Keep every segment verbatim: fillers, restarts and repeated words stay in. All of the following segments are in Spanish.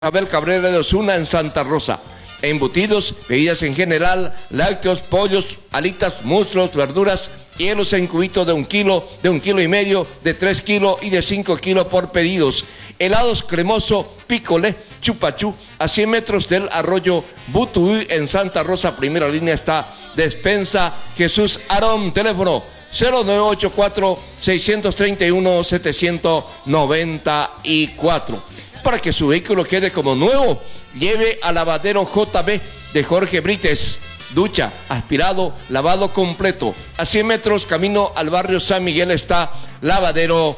Abel Cabrera de Osuna en Santa Rosa. Embutidos, bebidas en general, lácteos, pollos, alitas, muslos, verduras, hielos en cubitos de un kilo, de un kilo y medio, de tres kilos y de cinco kilos por pedidos. Helados cremoso, pícole, chupachú, a cien metros del arroyo Butuí en Santa Rosa. Primera línea está Despensa Jesús Arón. Teléfono cero nueve ocho cuatro, seis tres uno, siete nueve cuatro. Para que su vehículo quede como nuevo, lleve a Lavadero J B de Jorge Brites. Ducha, aspirado, lavado completo. A cien metros camino al barrio San Miguel está Lavadero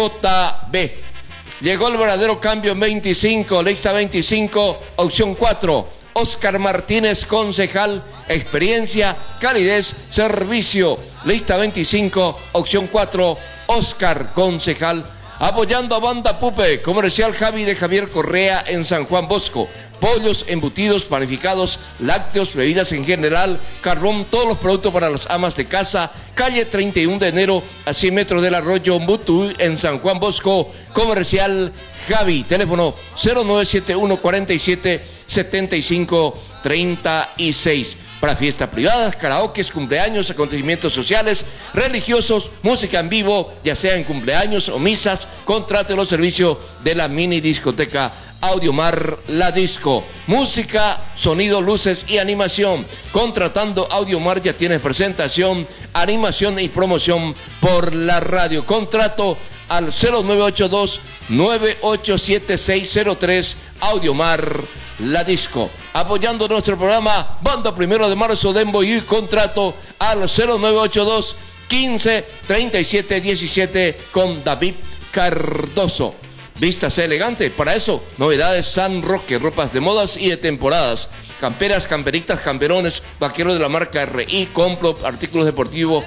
J B. Llegó el verdadero cambio en veinticinco, lista veinticinco, opción cuatro. Oscar Martínez, concejal, experiencia, calidez, servicio. Lista veinticinco, opción cuatro, Oscar, concejal. Apoyando a Banda Pupe, Comercial Javi de Javier Correa en San Juan Bosco. Pollos, embutidos, panificados, lácteos, bebidas en general, carbón, todos los productos para las amas de casa. Calle treinta y uno de enero, a cien metros del arroyo Butuí en San Juan Bosco. Comercial Javi. Teléfono cero nueve siete uno, cuarenta y siete, setenta y cinco, treinta y seis. Para fiestas privadas, karaokes, cumpleaños, acontecimientos sociales, religiosos, música en vivo, ya sea en cumpleaños o misas, contrate los servicios de la mini discoteca Audiomar La Disco. Música, sonido, luces y animación. Contratando Audiomar ya tienes presentación, animación y promoción por la radio. Contrato al cero nueve ocho dos, nueve ocho siete seis cero tres, Audiomar La Disco. Apoyando nuestro programa, Banda Primero de Marzo de Emboyí, contrato al cero nueve ocho dos, quince, treinta y siete, diecisiete con David Cardoso. Vístase elegante, para eso, novedades San Roque, ropas de modas y de temporadas. Camperas, camperitas, camperones, vaqueros de la marca R I, Complot, artículos deportivos,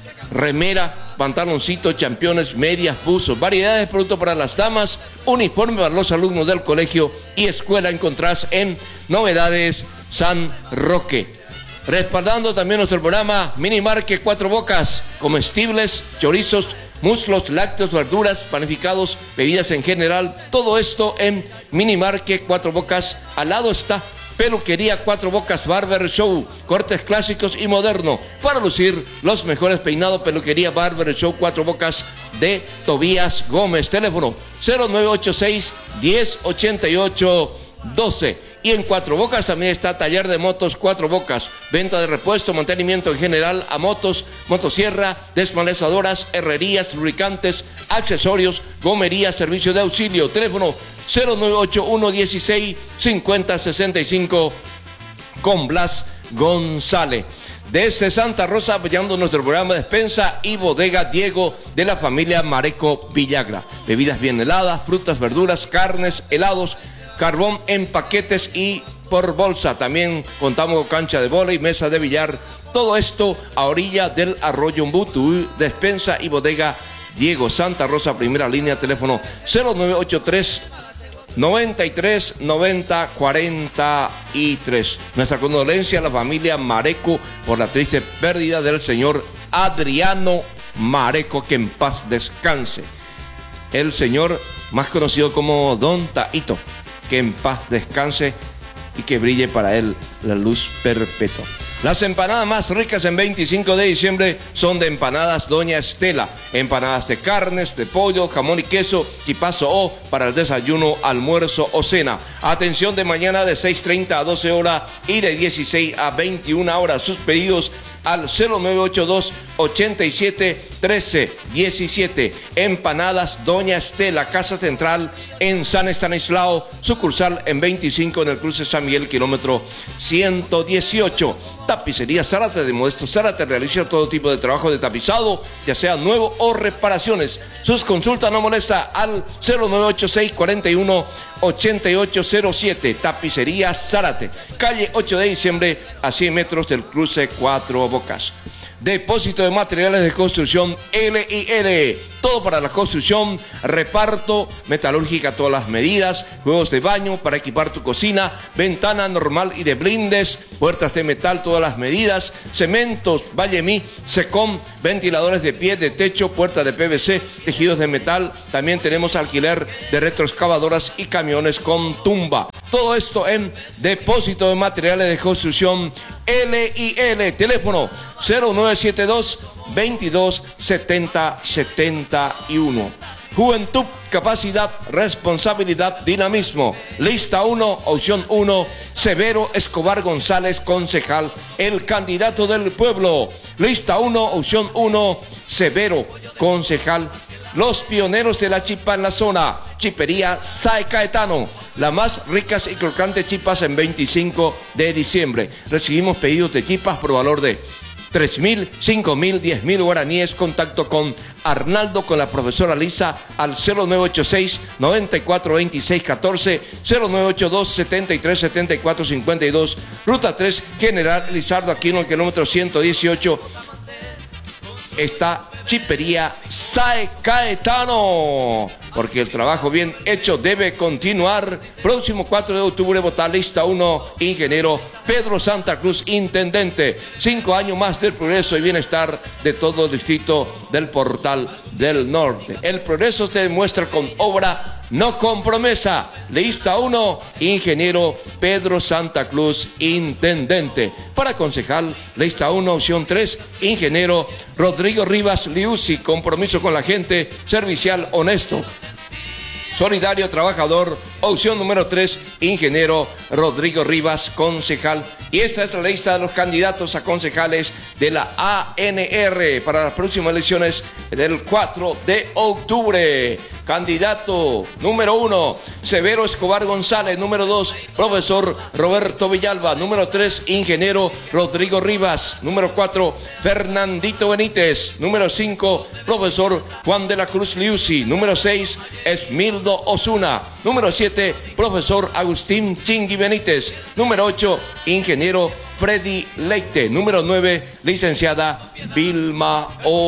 remera, pantaloncito, championes, medias, buzos, variedades de productos para las damas, uniforme para los alumnos del colegio y escuela. Encontrás en Novedades San Roque. Respaldando también nuestro programa Minimarket Cuatro Bocas, comestibles, chorizos, muslos, lácteos, verduras, panificados, bebidas en general, todo esto en Minimarket Cuatro Bocas. Al lado está Peluquería Cuatro Bocas Barber Show, cortes clásicos y moderno para lucir los mejores peinados. Peluquería Barber Show Cuatro Bocas de Tobías Gómez. Teléfono cero nueve ocho seis, diez, ochenta y ocho, doce. Y en Cuatro Bocas también está Taller de Motos Cuatro Bocas, venta de repuesto, mantenimiento en general a motos, motosierra, desmalezadoras, herrerías, lubricantes, accesorios, gomería, servicio de auxilio. Teléfono cero nueve ocho uno, dieciséis, cincuenta, sesenta y cinco con Blas González. Desde Santa Rosa, apoyando nuestro programa Despensa y Bodega Diego de la familia Mareco Villagra. Bebidas bien heladas, frutas, verduras, carnes, helados, carbón en paquetes y por bolsa. También contamos con cancha de vóley, mesa de billar. Todo esto a orilla del arroyo Butuí. Despensa y Bodega Diego, Santa Rosa, primera línea, teléfono cero nueve ocho tres, noventa y tres, noventa, cuarenta y tres. Nuestra condolencia a la familia Mareco por la triste pérdida del señor Adriano Mareco, que en paz descanse. El señor más conocido como Don Taito, que en paz descanse y que brille para él la luz perpetua. Las empanadas más ricas en veinticinco de diciembre son de Empanadas Doña Estela. Empanadas de carnes, de pollo, jamón y queso y paso O para el desayuno, almuerzo o cena. Atención de mañana de seis treinta a doce horas y de dieciséis a veintiuna horas. Sus pedidos al cero nueve ocho dos, ochenta y siete, trece, diecisiete. Empanadas Doña Estela, Casa Central en San Estanislao, sucursal en veinticinco en el cruce San Miguel, kilómetro ciento dieciocho. Tapicería Zárate de Modesto Zárate realiza todo tipo de trabajo de tapizado, ya sea nuevo o reparaciones. Sus consultas no molesta al cero nueve ocho seis, cuarenta y uno, ochenta y ocho cero siete. Tapicería Zárate, calle ocho de diciembre, a cien metros del cruce Cuatro Bocas. Depósito de materiales de construcción L y L. Todo para la construcción, reparto, metalúrgica a todas las medidas, juegos de baño para equipar tu cocina, ventana normal y de blindes, puertas de metal todas las medidas, cementos, Vallemí, Secom, ventiladores de pie, de techo, puertas de P V C, tejidos de metal. También tenemos alquiler de retroexcavadoras y camiones con tumba. Todo esto en Depósito de Materiales de Construcción L y L. Teléfono cero nueve siete dos, veintidós, setenta, setenta y uno. Juventud, capacidad, responsabilidad, dinamismo. Lista uno, opción uno, Severo Escobar González, concejal, el candidato del pueblo. Lista uno, opción uno, Severo, concejal. Los pioneros de la chipa en la zona. Chipería Sae Caetano. Las más ricas y crocantes chipas en veinticinco de diciembre. Recibimos pedidos de chipas por valor de tres mil, cinco mil, diez mil guaraníes. Contacto con Arnaldo, con la profesora Lisa, al cero nueve ocho seis, noventa y cuatro, veintiséis, catorce, cero nueve ocho dos, setenta y tres, setenta y cuatro, cincuenta y dos. Ruta tres, General Lizardo Aquino, el kilómetro ciento dieciocho. Está Chipería Sae Caetano, porque el trabajo bien hecho debe continuar. Próximo cuatro de octubre, votar lista uno, ingeniero Pedro Santa Cruz, intendente. Cinco años más del progreso y bienestar de todo el distrito del Portal del Norte. El progreso se demuestra con obra, no con promesa. Lista uno, ingeniero Pedro Santa Cruz, intendente. Para concejal, lista uno, opción tres, ingeniero Rodrigo Rivas Liuzzi, compromiso con la gente, servicial, honesto, solidario, trabajador. Opción número tres, ingeniero Rodrigo Rivas, concejal. Y esta es la lista de los candidatos a concejales de la A N R para las próximas elecciones del cuatro de octubre. Candidato número uno, Severo Escobar González. Número dos, profesor Roberto Villalba. Número tres, ingeniero Rodrigo Rivas. Número cuatro, Fernandito Benítez. Número cinco, profesor Juan de la Cruz Liuzzi. Número seis, Esmildo Osuna. Número siete, profesor Agustín Chingui Benítez. Número ocho, ingeniero Freddy Leite. Número nueve, licenciada Vilma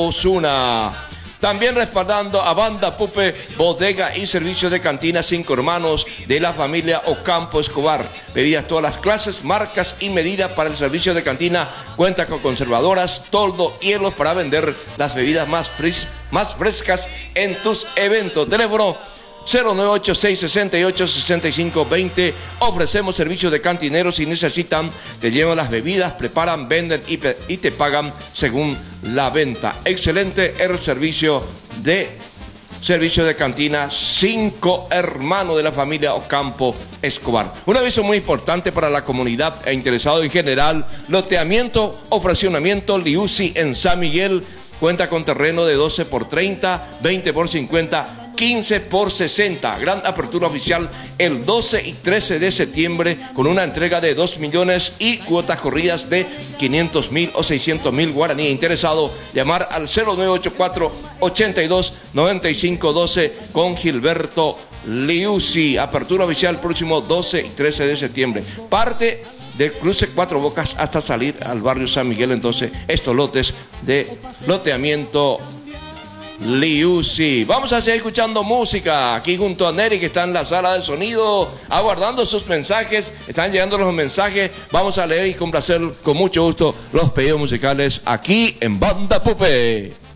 Osuna. También respaldando a Banda Pupe, bodega y servicio de cantina Cinco Hermanos de la familia Ocampo Escobar. Bebidas todas las clases, marcas y medidas para el servicio de cantina. Cuenta con conservadoras, toldo, hielos para vender las bebidas más, fris, más frescas en tus eventos. Teléfono cero nueve ocho seis, sesenta y ocho, sesenta y cinco, veinte. Ofrecemos servicios de cantineros. Si necesitan, te llevan las bebidas, preparan, venden y, y te pagan según la venta. Excelente el servicio de servicio de cantina Cinco Hermanos de la familia Ocampo Escobar. Un aviso muy importante para la comunidad e interesado en general: loteamiento o fraccionamiento Liuzzi en San Miguel. Cuenta con terreno de doce por treinta, veinte por cincuenta, quince por sesenta. Gran apertura oficial el doce y trece de septiembre con una entrega de dos millones y cuotas corridas de quinientos mil o seiscientos mil guaraníes. Interesado, llamar al cero nueve ocho cuatro, ochenta y dos, noventa y cinco doce con Gilberto Liuzzi. Apertura oficial próximo doce y trece de septiembre. Parte del cruce Cuatro Bocas hasta salir al barrio San Miguel. Entonces, estos lotes de loteamiento Liuzzi. Vamos a seguir escuchando música aquí junto a Neri, que está en la sala de sonido aguardando sus mensajes. Están llegando los mensajes. Vamos a leer y complacer con mucho gusto los pedidos musicales aquí en Banda Pupe.